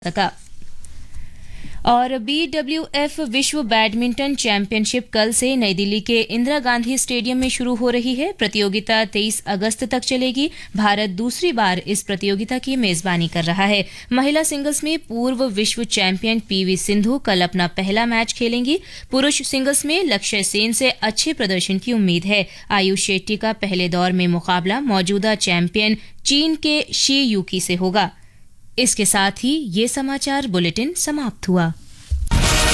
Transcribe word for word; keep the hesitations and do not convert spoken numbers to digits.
का। और B W F विश्व बैडमिंटन चैंपियनशिप कल से नई दिल्ली के इंदिरा गांधी स्टेडियम में शुरू हो रही है। प्रतियोगिता तेईस अगस्त तक चलेगी। भारत दूसरी बार इस प्रतियोगिता की मेजबानी कर रहा है। महिला सिंगल्स में पूर्व विश्व चैंपियन पीवी सिंधु कल अपना पहला मैच खेलेंगी। पुरुष सिंगल्स में लक्ष्य सेन से अच्छे प्रदर्शन की उम्मीद है। आयुष शेट्टी का पहले दौर में मुकाबला मौजूदा चैंपियन चीन के शी यूकी से होगा। इसके साथ ही ये समाचार बुलेटिन समाप्त हुआ।